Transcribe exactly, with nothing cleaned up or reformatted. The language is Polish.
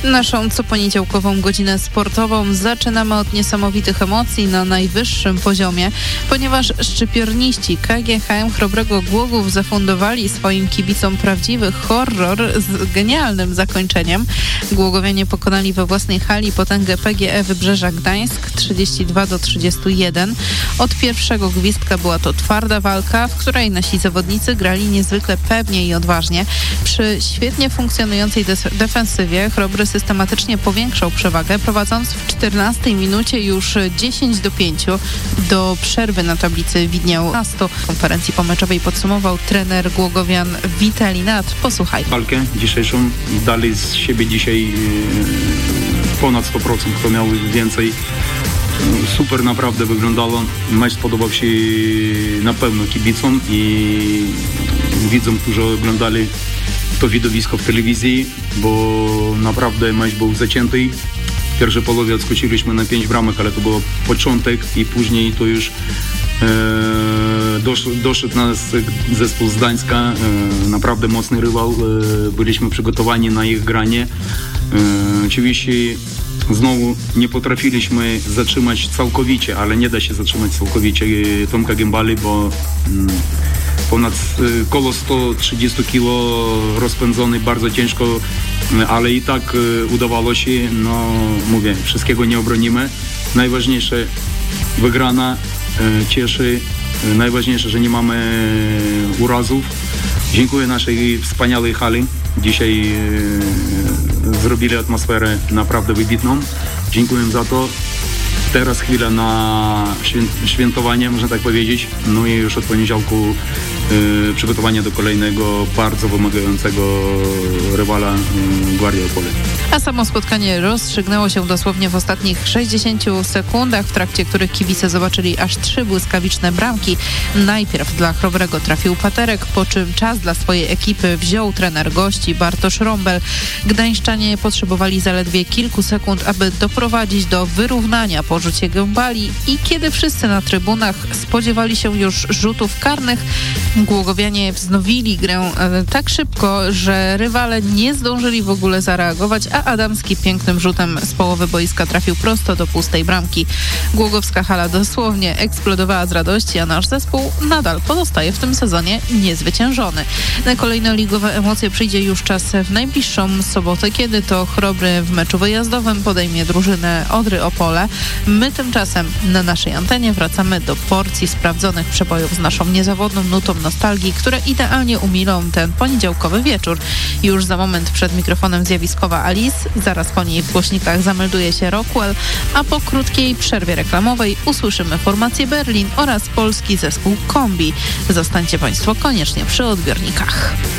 Naszą coponiedziałkową godzinę sportową zaczynamy od niesamowitych emocji na najwyższym poziomie, ponieważ szczypiorniści K G H M Chrobrego Głogów zafundowali swoim kibicom prawdziwy horror z genialnym zakończeniem. Głogowianie pokonali we własnej hali potęgę P G E Wybrzeża Gdańsk trzydzieści dwa do trzydziestu jeden. Od pierwszego gwizdka była to twarda walka, w której nasi zawodnicy grali niezwykle pewnie i odważnie. Przy świetnie funkcjonującej des- defensywie Chrobry systematycznie powiększał przewagę, prowadząc w czternastej minucie już dziesięć do pięciu. Do przerwy na tablicy widniał nastu. Konferencji pomeczowej podsumował trener Głogowian Witali Nat. Posłuchaj. Walkę dzisiejszą dali z siebie dzisiaj ponad sto procent, kto miał więcej. Super naprawdę wyglądało. Mecz spodobał się na pewno kibicom i widzom, którzy oglądali to widowisko w telewizji, bo naprawdę mecz był zacięty. W pierwszej połowie odskoczyliśmy na pięć bramek, ale to był początek i później to już e, dosz, doszedł nas zespół z Gdańska, e, naprawdę mocny rywal, e, byliśmy przygotowani na ich granie. E, oczywiście znowu nie potrafiliśmy zatrzymać całkowicie, ale nie da się zatrzymać całkowicie Tomka Gębali, bo mm, ponad koło sto trzydzieści kilo rozpędzony, bardzo ciężko, ale i tak udawało się. No mówię, wszystkiego nie obronimy. Najważniejsze wygrana, cieszy. Najważniejsze, że nie mamy urazów. Dziękuję naszej wspaniałej hali. Dzisiaj zrobili atmosferę naprawdę wybitną. Dziękuję za to. Teraz chwila na świętowanie, można tak powiedzieć. No i już od poniedziałku y, przygotowania do kolejnego, bardzo wymagającego rywala y, Guardia Opole. A samo spotkanie rozstrzygnęło się dosłownie w ostatnich sześćdziesięciu sekundach, w trakcie których kibice zobaczyli aż trzy błyskawiczne bramki. Najpierw dla Chrobrego trafił Paterek, po czym czas dla swojej ekipy wziął trener gości Bartosz Rąbel. Gdańszczanie potrzebowali zaledwie kilku sekund, aby doprowadzić do wyrównania po rzucie Gębali i kiedy wszyscy na trybunach spodziewali się już rzutów karnych, Głogowianie wznowili grę e, tak szybko, że rywale nie zdążyli w ogóle zareagować, a Adamski pięknym rzutem z połowy boiska trafił prosto do pustej bramki. Głogowska hala dosłownie eksplodowała z radości, a nasz zespół nadal pozostaje w tym sezonie niezwyciężony. Na kolejne ligowe emocje przyjdzie już czas w najbliższą sobotę, kiedy to Chrobry w meczu wyjazdowym podejmie drużynę Odry Opole. My tymczasem na naszej antenie wracamy do porcji sprawdzonych przebojów z naszą niezawodną nutą nostalgii, które idealnie umilą ten poniedziałkowy wieczór. Już za moment przed mikrofonem zjawiskowa Alice, zaraz po niej w głośnikach zamelduje się Rockwell, a po krótkiej przerwie reklamowej usłyszymy formację Berlin oraz polski zespół Kombi. Zostańcie Państwo koniecznie przy odbiornikach.